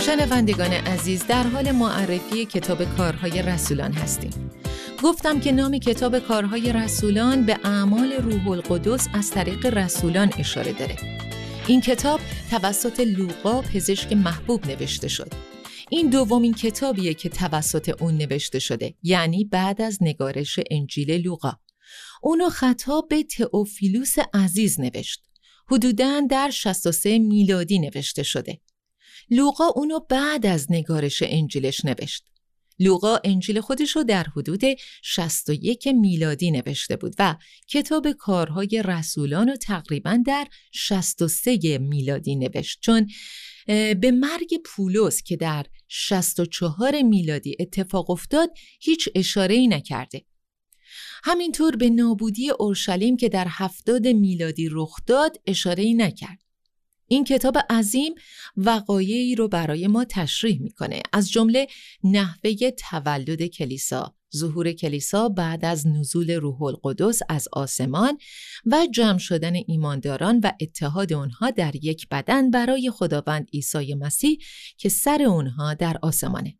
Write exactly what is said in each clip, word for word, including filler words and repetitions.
شنوندگان عزیز، در حال معرفی کتاب کارهای رسولان هستیم. گفتم که نام کتاب کارهای رسولان به اعمال روح القدس از طریق رسولان اشاره داره. این کتاب توسط لوقا پزشک محبوب نوشته شد. این دومین کتابیه که توسط اون نوشته شده، یعنی بعد از نگارش انجیل لوقا. اونو خطاب به تئوفیلوس عزیز نوشت. حدوداً در شصت و سه میلادی نوشته شده. لوقا اونو بعد از نگارش انجیلش نوشت. لوقا انجیل خودشو در حدود شصت و یک میلادی نوشته بود و کتاب کارهای رسولان رو تقریباً در شصت و سه میلادی نوشت، چون به مرگ پولس که در شصت و چهار میلادی اتفاق افتاد هیچ اشاره‌ای نکرده. همینطور به نابودی اورشلیم که در هفتاد میلادی رخ داد اشاره‌ای نکرد. این کتاب عظیم وقایعی رو برای ما تشریح میکنه، از جمله نحوه تولد کلیسا، ظهور کلیسا بعد از نزول روح القدس از آسمان و جمع شدن ایمانداران و اتحاد اونها در یک بدن برای خداوند عیسی مسیح که سر اونها در آسمانه.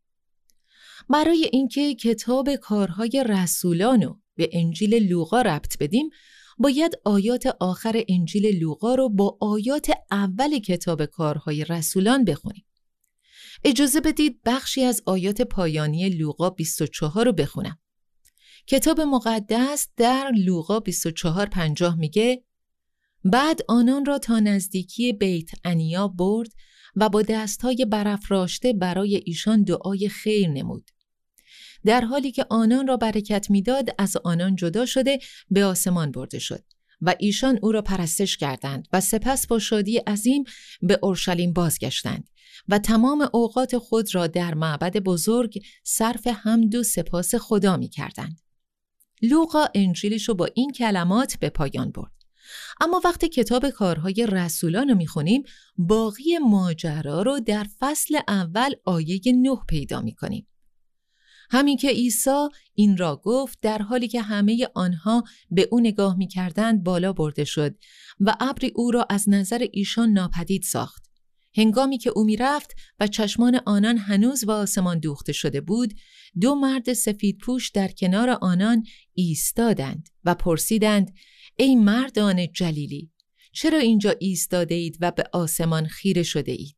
برای اینکه کتاب کارهای رسولانو به انجیل لوقا ربط بدیم، باید آیات آخر انجیل لوقا رو با آیات اول کتاب کارهای رسولان بخونیم. اجازه بدید بخشی از آیات پایانی لوقا بیست و چهار رو بخونم. کتاب مقدس در لوقا بیست و چهار پنجاه میگه: بعد آنان را تا نزدیکی بیت عنیا برد و با دستهای برافراشته برای ایشان دعای خیر نمود. در حالی که آنان را برکت میداد، از آنان جدا شده به آسمان برده شد و ایشان او را پرستش کردند و سپس با شادی عظیم به اورشلیم بازگشتند و تمام اوقات خود را در معبد بزرگ صرف حمد و سپاس خدا می کردند. لوقا انجیلش رو با این کلمات به پایان برد. اما وقتی کتاب کارهای رسولان رو می خونیم، باقی ماجرا رو در فصل اول آیه نه پیدا می کنیم. همین که عیسی این را گفت، در حالی که همه آنها به او نگاه می کردند بالا برده شد و ابری او را از نظر ایشان ناپدید ساخت. هنگامی که او می رفت و چشمان آنان هنوز به آسمان دوخته شده بود، دو مرد سفید پوش در کنار آنان ایستادند و پرسیدند: ای مردان جلیلی، چرا اینجا ایستاده اید و به آسمان خیره شده اید؟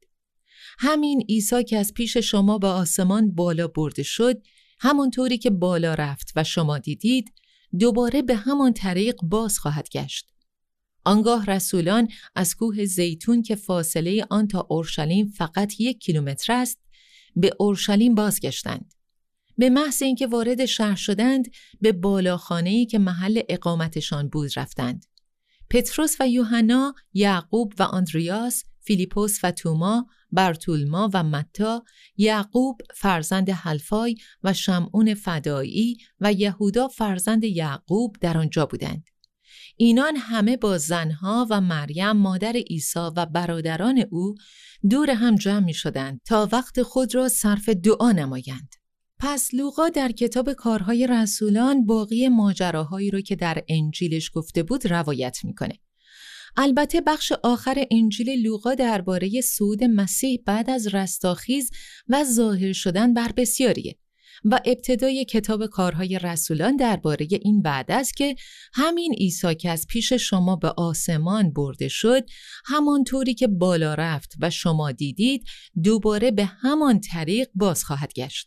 همین عیسی که از پیش شما به آسمان بالا برده شد، همانطوری که بالا رفت و شما دیدید، دوباره به همان طریق باز خواهد گشت. آنگاه رسولان از کوه زیتون که فاصله آن تا اورشلیم فقط یک کیلومتر است، به اورشلیم بازگشتند. به محض اینکه وارد شهر شدند، به بالاخانه‌ای که محل اقامتشان بود رفتند. پتروس و یوحنا، یعقوب و آندریاس، فیلیپوس و توما، برتولما و متی، یعقوب فرزند حلفای و شمعون فدایی و یهودا فرزند یعقوب در آنجا بودند. اینان همه با زنها و مریم مادر عیسی و برادران او دور هم جمع می شدند تا وقت خود را صرف دعا نمایند. پس لوقا در کتاب کارهای رسولان باقی ماجراهایی رو که در انجیلش گفته بود روایت میکنه. البته بخش آخر انجیل لوقا درباره صعود مسیح بعد از رستاخیز و ظاهر شدن بر بسیاریه و ابتدای کتاب کارهای رسولان درباره این وعده است که همین عیسی که از پیش شما به آسمان برده شد، همانطوری که بالا رفت و شما دیدید، دوباره به همان طریق باز خواهد گشت.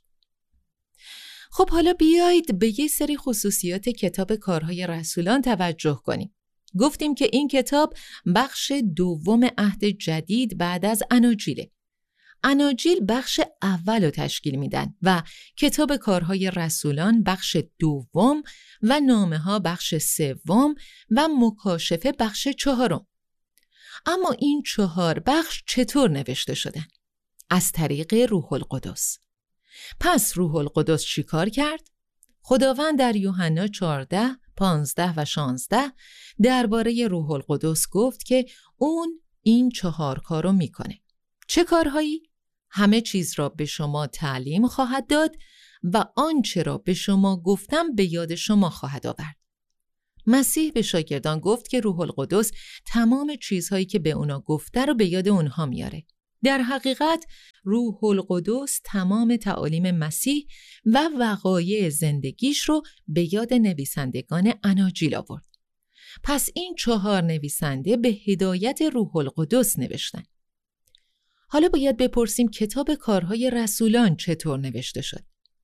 خب حالا بیایید به یه سری خصوصیات کتاب کارهای رسولان توجه کنیم. گفتیم که این کتاب بخش دوم عهد جدید بعد از اناجیله. اناجیل بخش اول رو تشکیل میدن و کتاب کارهای رسولان بخش دوم و نامه ها بخش سوم و مکاشفه بخش چهارم. اما این چهار بخش چطور نوشته شدن؟ از طریق روح القدس. پس روح القدس چی کار کرد؟ خداوند در یوحنا چهارده، پانزده و شانزده درباره روح القدس گفت که اون این چهار کارو میکنه. چه کارهایی؟ همه چیز را به شما تعلیم خواهد داد و آنچه را به شما گفتم به یاد شما خواهد آورد. مسیح به شاگردان گفت که روح القدس تمام چیزهایی که به اونا گفته رو به یاد اونها میاره. در حقیقت روح القدس تمام تعالیم مسیح و وقایع زندگیش رو به یاد نویسندگان اناجیل آورد. پس این چهار نویسنده به هدایت روح القدس نوشتن. حالا باید بپرسیم کتاب کارهای رسولان چطور نوشته شد؟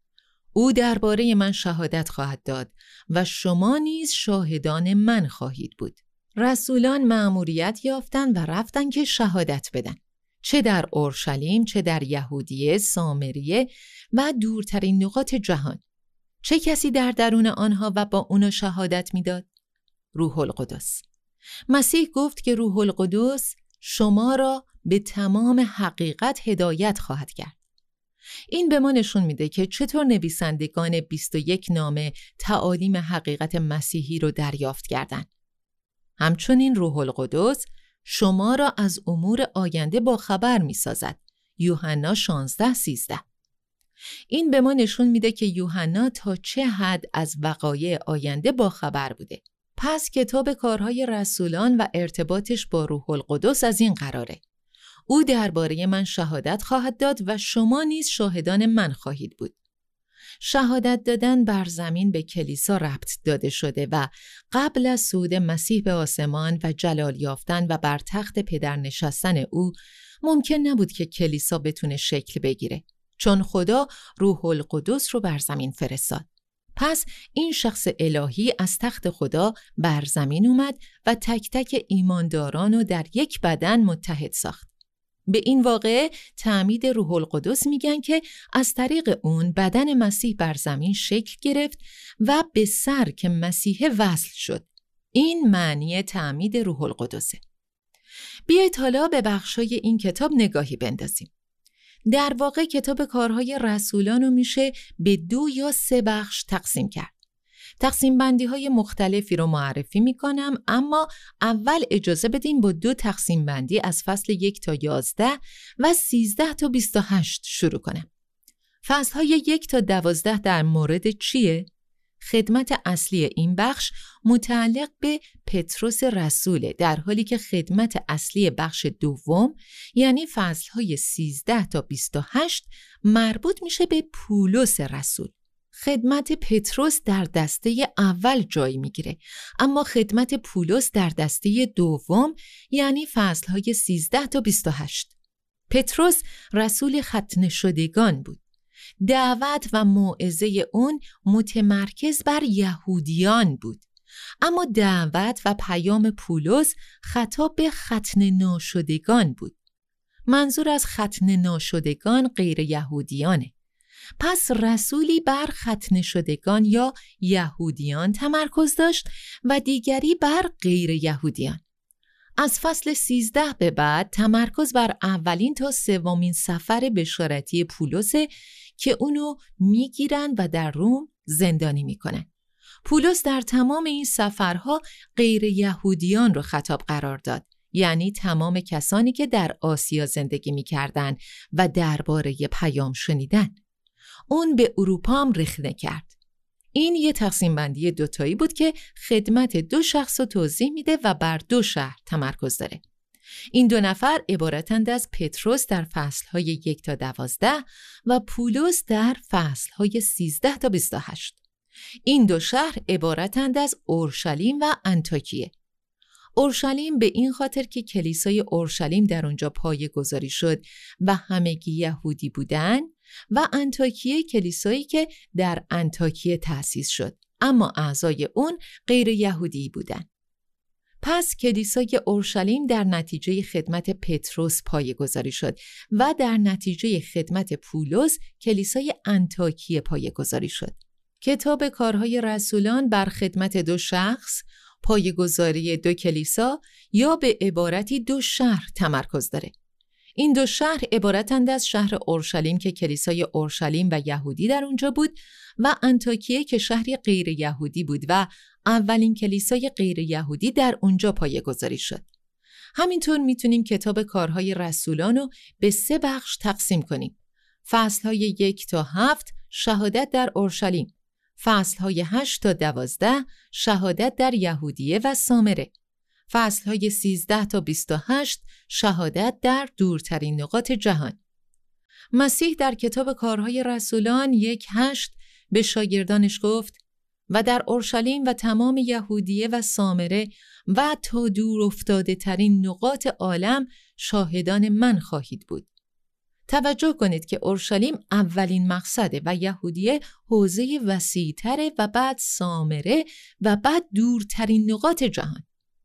او درباره من شهادت خواهد داد و شما نیز شاهدان من خواهید بود. رسولان مأموریت یافتند و رفتن که شهادت بدن، چه در اورشلیم، چه در یهودیه، سامریه و دورترین نقاط جهان. چه کسی در درون آنها و با اونا شهادت میداد؟ روح القدس. مسیح گفت که روح القدس شما را به تمام حقیقت هدایت خواهد کرد. این به ما نشون میده که چطور نویسندگان بیست و یک نامه تعالیم حقیقت مسیحی رو دریافت کردند. همچنین روح القدس شما را از امور آینده با خبر میسازد. یوحنا شانزده سیزده. این به ما نشون میده که یوحنا تا چه حد از وقایع آینده با خبر بوده. پس کتاب کارهای رسولان و ارتباطش با روح القدس از این قراره: او درباره من شهادت خواهد داد و شما نیز شاهدان من خواهید بود. شهادت دادن بر زمین به کلیسا ربط داده شده و قبل از صعود مسیح به آسمان و جلال یافتن و بر تخت پدر نشستن او ممکن نبود که کلیسا بتونه شکل بگیره، چون خدا روح القدس رو بر زمین فرستاد. پس این شخص الهی از تخت خدا بر زمین اومد و تک تک ایمانداران رو در یک بدن متحد ساخت. به این واقعه تعمید روح القدس میگن که از طریق اون بدن مسیح بر زمین شکل گرفت و به سر که مسیح وصل شد. این معنی تعمید روح القدسه. بیایید حالا به بخشای این کتاب نگاهی بندازیم. در واقع کتاب کارهای رسولان رو میشه به دو یا سه بخش تقسیم کرد. تقسیم بندی های مختلفی رو معرفی میکنم، اما اول اجازه بدیم با دو تقسیم بندی از فصل یک تا یازده و سیزده تا بیست و هشت شروع کنم. فصل های یک تا دوازده در مورد چیه؟ خدمت اصلی این بخش متعلق به پتروس رسوله، در حالی که خدمت اصلی بخش دوم یعنی فصل های سیزده تا بیست و هشت مربوط میشه به پولس رسول. خدمت پتروس در دسته اول جای میگیره، اما خدمت پولس در دسته دوم یعنی فصلهای سیزده تا بیست و هشت. پتروس رسول ختنه شدگان بود. دعوت و موعظه اون متمرکز بر یهودیان بود، اما دعوت و پیام پولس خطاب به ختنه ناشدگان بود. منظور از ختنه ناشدگان غیر یهودیانه. پس رسولی بر ختنه شدگان یا یهودیان تمرکز داشت و دیگری بر غیر یهودیان. از فصل سیزده به بعد تمرکز بر اولین تا سومین سفر بشارتی پولسه که اونو میگیرن و در روم زندانی میکنن. پولس در تمام این سفرها غیر یهودیان رو خطاب قرار داد، یعنی تمام کسانی که در آسیا زندگی میکردن و درباره پیام شنیدن. اون به اروپا هم رخنه کرد. این یه تقسیم بندی دوتایی بود که خدمت دو شخص رو توضیح میده و بر دو شهر تمرکز داره. این دو نفر عبارتند از پتروس در فصلهای یک تا دوازده و پولس در فصلهای سیزده تا بیست و هشت. این دو شهر عبارتند از اورشلیم و انطاکیه. اورشلیم به این خاطر که کلیسای اورشلیم در اونجا پایه گذاری شد و همگی یهودی بودن، و انطاکیه کلیسایی که در انطاکیه تأسیس شد، اما اعضای اون غیر یهودی بودن. پس کلیسای اورشلیم در نتیجه خدمت پتروس پایه گذاری شد و در نتیجه خدمت پولس کلیسای انطاکیه پایه گذاری شد. کتاب کارهای رسولان بر خدمت دو شخص، پایه‌گذاری دو کلیسا یا به عبارتی دو شهر تمرکز داره. این دو شهر عبارتند از شهر اورشلیم که کلیسای اورشلیم و یهودی در اونجا بود و انطاکیه که شهری غیر یهودی بود و اولین کلیسای غیر یهودی در اونجا پایه‌گذاری شد. همینطور میتونیم کتاب کارهای رسولان رو به سه بخش تقسیم کنیم. فصلهای یک تا هفت شهادت در اورشلیم، فصلهای هشت تا دوازده شهادت در یهودیه و سامره، فصلهای سیزده تا بیست و هشت شهادت در دورترین نقاط جهان. مسیح در کتاب کارهای رسولان یک هشت به شاگردانش گفت و در اورشلیم و تمام یهودیه و سامره و تا دور افتاده ترین نقاط عالم شاهدان من خواهید بود. توجه کنید که اورشلیم اولین مقصده و یهودیه حوزه وسیع‌تره و بعد سامره و بعد دورترین نقاط جهان.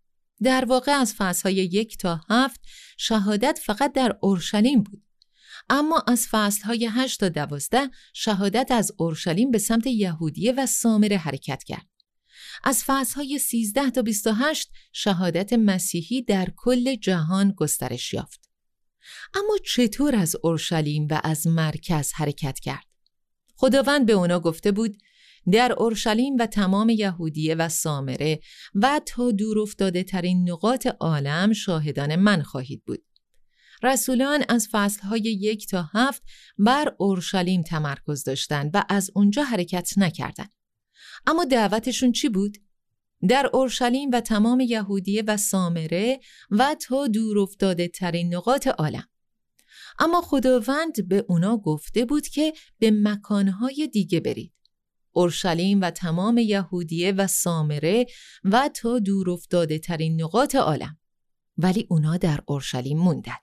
در واقع از فصل‌های یک تا هفت شهادت فقط در اورشلیم بود. اما از فصل‌های هشت تا دوازده شهادت از اورشلیم به سمت یهودیه و سامره حرکت کرد. از فصل‌های سیزده تا بیست و هشت شهادت مسیحی در کل جهان گسترش یافت. اما چطور از اورشلیم و از مرکز حرکت کرد؟ خداوند به اونا گفته بود در اورشلیم و تمام یهودیه و سامره و تا دور افتاده ترین نقاط عالم شاهدان من خواهید بود. رسولان از فصلهای یک تا هفت بر اورشلیم تمرکز داشتند و از اونجا حرکت نکردند. اما دعوتشون چی بود؟ در اورشلیم و تمام یهودیه و سامره و تا دور افتاده ترین نقاط عالم. اما خداوند به اونا گفته بود که به مکانهای دیگه برید. اورشلیم و تمام یهودیه و سامره و تا دور افتاده ترین نقاط عالم. ولی اونا در اورشلیم موندن.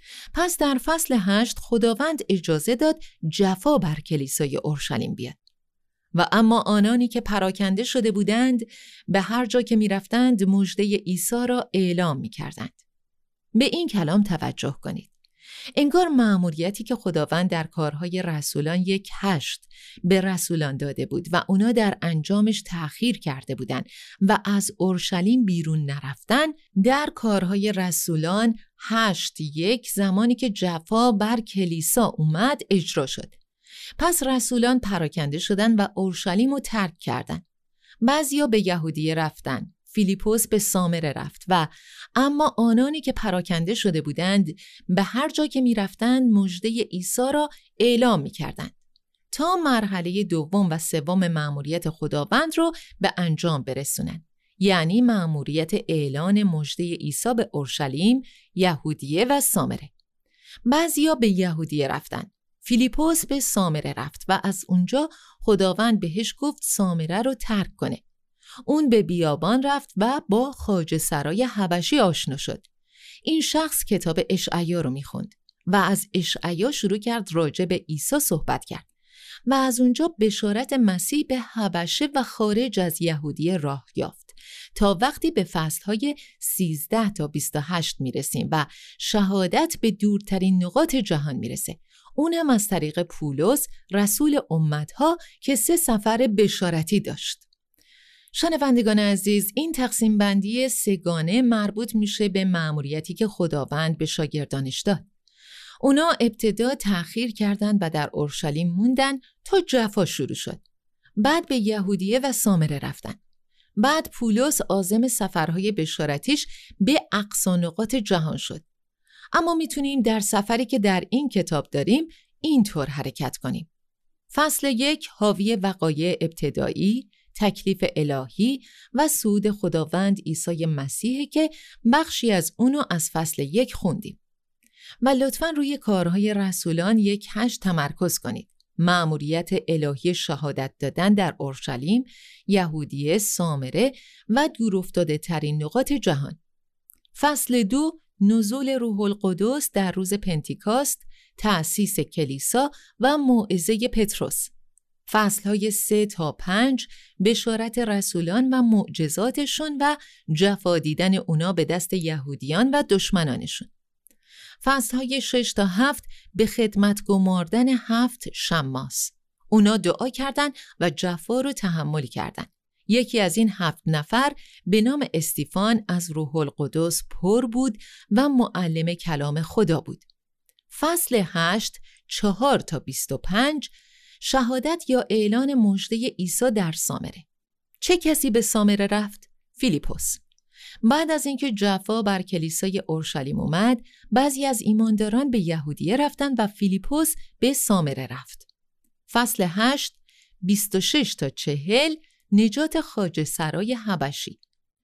پس در فصل هشت خداوند اجازه داد جفا بر کلیسای اورشلیم بیاد. و اما آنانی که پراکنده شده بودند به هر جا که می رفتند مژده عیسی را اعلام می کردند. به این کلام توجه کنید. انگار مأموریتی که خداوند در کارهای رسولان یک هشت به رسولان داده بود و اونا در انجامش تأخیر کرده بودند و از اورشلیم بیرون نرفتن، در کارهای رسولان هشت یک زمانی که جفا بر کلیسا اومد اجرا شد. پس رسولان پراکنده شدن و اورشلیم رو ترک کردن. بعضیا به یهودیه رفتن، فیلیپوس به سامره رفت و اما آنانی که پراکنده شده بودند به هر جا که می رفتند مژده عیسی را اعلام می کردند تا مرحله دوم و سوم مأموریت خداوند رو به انجام برسونند، یعنی مأموریت اعلان مژده عیسی به اورشلیم، یهودیه و سامره. بعضیا به یهودیه رفتند، فیلیپوس به سامره رفت و از اونجا خداوند بهش گفت سامره رو ترک کنه. اون به بیابان رفت و با خواجه سرای حبشی آشنا شد. این شخص کتاب اشعیا رو میخوند و از اشعیا شروع کرد راجع به عیسی صحبت کرد و از اونجا بشارت مسیح به حبشه و خارج از یهودیه راه یافت تا وقتی به فصلهای سیزده تا بیست و هشت میرسیم و شهادت به دورترین نقاط جهان میرسه. اونم از طریق پولس رسول امتها که سه سفر بشارتی داشت. شنوندگان عزیز، این تقسیم بندی سگانه مربوط میشه به مأموریتی که خداوند به شاگردانش داد. اونا ابتدا تأخیر کردند و در اورشلیم موندن تا جفا شروع شد. بعد به یهودیه و سامره رفتن. بعد پولس عازم سفرهای بشارتیش به اقصا نقاط جهان شد. اما میتونیم در سفری که در این کتاب داریم اینطور حرکت کنیم. فصل یک حاوی وقایع ابتدایی، تکلیف الهی و صعود خداوند عیسی مسیح که بخشی از اونو از فصل یک خوندیم. و لطفاً روی کارهای رسولان یک هشت تمرکز کنید. مأموریت الهی شهادت دادن در اورشلیم، یهودیه، سامره و دورافتاده ترین نقاط جهان. فصل دو نزول روح القدس در روز پنتیکاست، تأسیس کلیسا و موعظه پتروس. فصلهای سه تا پنج بشارت رسولان و معجزاتشون و جفا دیدن اونا به دست یهودیان و دشمنانشون. فصلهای شش تا هفت به خدمت گماردن هفت شماس. اونا دعا کردن و جفا رو تحمل کردن. یکی از این هفت نفر به نام استیفان از روح القدس پر بود و معلم کلام خدا بود. فصل هشت چهار تا بیست و پنج شهادت یا اعلان مژده عیسی در سامره. چه کسی به سامره رفت؟ فیلیپوس. بعد از اینکه جفا بر کلیسای اورشلیم اومد، بعضی از ایمانداران به یهودیه رفتند و فیلیپوس به سامره رفت. فصل هشت بیست و شش تا چهل نجات خواجه سرای حبشی.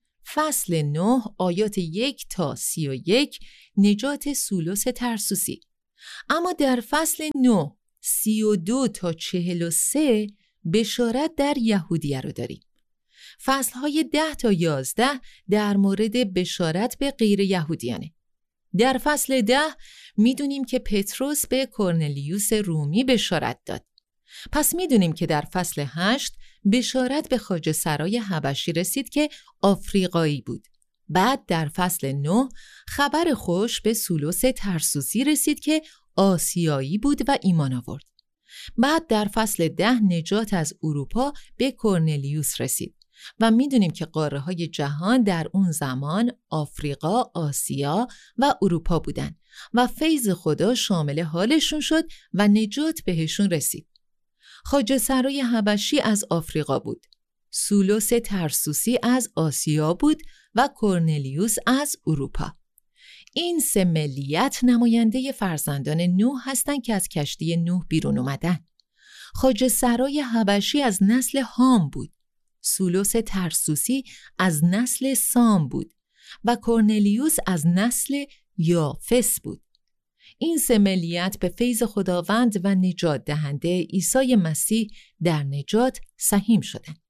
فصل نه آیات یک تا سی و یک نجات سولوس ترسوسی. اما در فصل نه، سی و دو تا چهل و سه بشارت در یهودیه رو داریم. فصلهای ده تا یازده در مورد بشارت به غیر یهودیانه. در فصل ده میدونیم که پتروس به کرنلیوس رومی بشارت داد. پس میدونیم که در فصل هشت بشارت به خواجه سرای حبشی رسید که آفریقایی بود. بعد در فصل نه خبر خوش به سولوس ترسوسی رسید که آسیایی بود و ایمان آورد. بعد در فصل ده نجات از اروپا به کرنلیوس رسید و میدونیم که قاره های جهان در اون زمان آفریقا، آسیا و اروپا بودن و فیض خدا شامل حالشون شد و نجات بهشون رسید. خواجه سرای حبشی از آفریقا بود، سولوس ترسوسی از آسیا بود و کرنلیوس از اروپا. این سه ملیت نماینده فرزندان نوح هستند که از کشتی نوح بیرون اومدن. خواجه سرای حبشی از نسل هام بود، سولوس ترسوسی از نسل سام بود و کرنلیوس از نسل یافس بود. این سه ملیت به فیض خداوند و نجات دهنده عیسی مسیح در نجات سهیم شدند.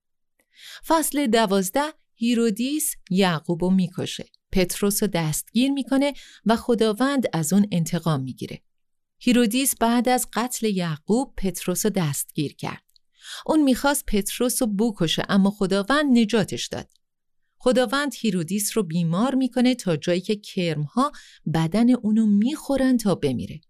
فصل دوازده هیرودیس یعقوبو میکشه، پتروس رو دستگیر میکنه و خداوند از اون انتقام میگیره. هیرودیس بعد از قتل یعقوب پتروس رو دستگیر کرد. اون میخواست پتروس رو بکشه اما خداوند نجاتش داد. خداوند هیرودیس رو بیمار میکنه تا جایی که کرمها بدن اونو میخورن تا بمیره.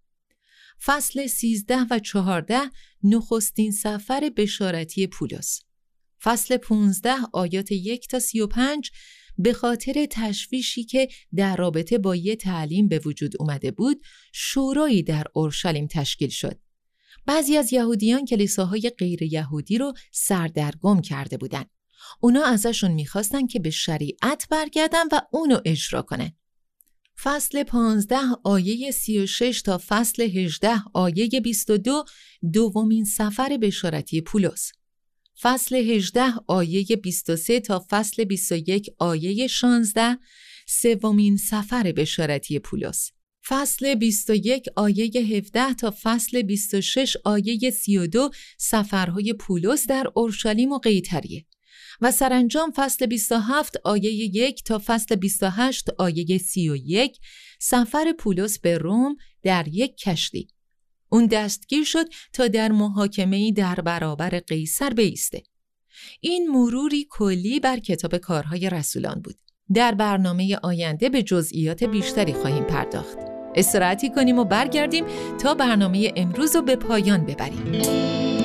فصل سیزده و چهارده نخستین سفر بشارتی پولس. فصل پونزده آیات یک تا سی و پنج به خاطر تشویشی که در رابطه با یه تعلیم به وجود اومده بود، شورایی در اورشلیم تشکیل شد. بعضی از یهودیان کلیساهای غیر یهودی رو سردرگم کرده بودن. اونا ازشون میخواستن که به شریعت برگردن و اونو اجرا کنن. فصل پانزده آیه سی و شش تا فصل هجده آیه بیست و دو دومین سفر بشارتی پولس. فصل هجده آیه بیست و سه تا فصل بیست و یک آیه شانزده سومین سفر بشارتی پولس. فصل بیست و یک آیه هفده تا فصل بیست و شش آیه سی و دو سفرهای پولس در اورشلیم و قیصریه و سرانجام فصل بیست و هفت آیه یک تا فصل بیست و هشت آیه سی و یک سفر پولس به روم در یک کشتی. اون دستگیر شد تا در محاکمه‌ای در برابر قیصر بایسته. این مروری کلی بر کتاب کارهای رسولان بود. در برنامه آینده به جزئیات بیشتری خواهیم پرداخت. استراحتی کنیم و برگردیم تا برنامه امروز رو به پایان ببریم.